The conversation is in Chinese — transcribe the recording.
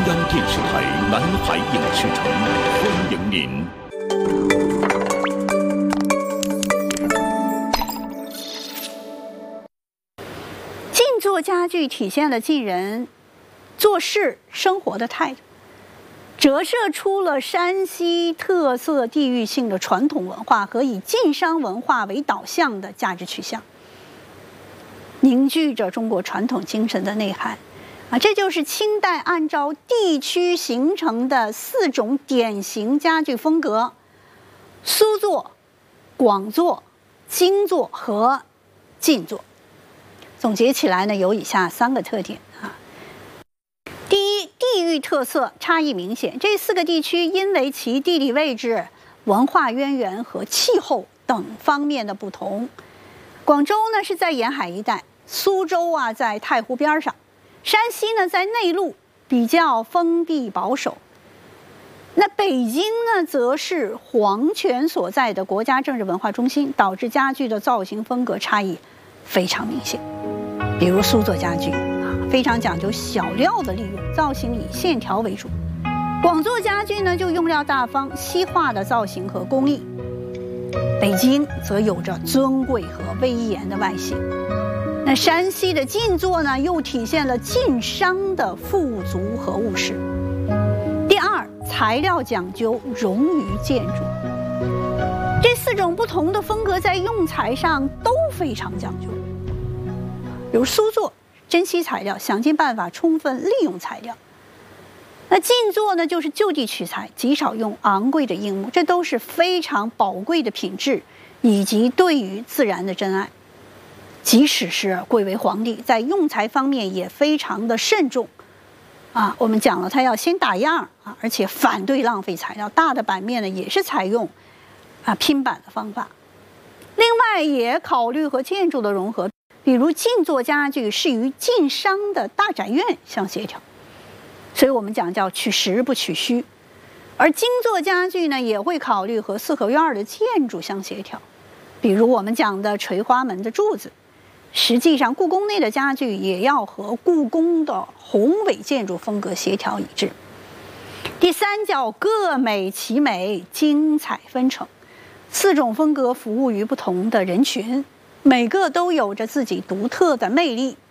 央电视台南海影视城欢迎您。 静坐家具体现了晋人做事生活的态度，折射出了山西特色地域性的传统文化和以晋商文化为导向的价值取向，凝聚着中国传统精神的内涵。这就是清代按照地区形成的4种典型家具风格：苏座、广座、精座和晋座。总结起来呢，有以下3个特点啊。第一，地域特色差异明显，这4个地区因为其地理位置、文化渊源和气候等方面的不同。广州呢是在沿海一带，苏州在太湖边上，山西呢在内陆，比较封闭保守。那北京呢则是皇权所在的国家政治文化中心，导致家具的造型风格差异非常明显。比如苏座家具非常讲究小料的利用，造型以线条为主；广座家具呢就用料大方，西化的造型和工艺。北京则有着尊贵和威严的外形。那山西的晋座呢，又体现了晋商的富足和务实。第二，材料讲究融于建筑。这4种不同的风格在用材上都非常讲究。比如苏座珍惜材料，想尽办法充分利用材料。那晋座呢，就是就地取材，极少用昂贵的硬木，这都是非常宝贵的品质，以及对于自然的珍爱。即使是贵为皇帝，在用材方面也非常的慎重我们讲了，他要先打样而且反对浪费材料，大的版面呢也是采用拼板的方法。另外也考虑和建筑的融合，比如晋座家具是与晋商的大宅院相协调，所以我们讲叫取实不取虚。而精座家具呢，也会考虑和4合院的建筑相协调，比如我们讲的垂花门的柱子。实际上故宫内的家具也要和故宫的宏伟建筑风格协调一致。第三叫各美其美，精彩纷呈。4种风格服务于不同的人群，每个都有着自己独特的魅力。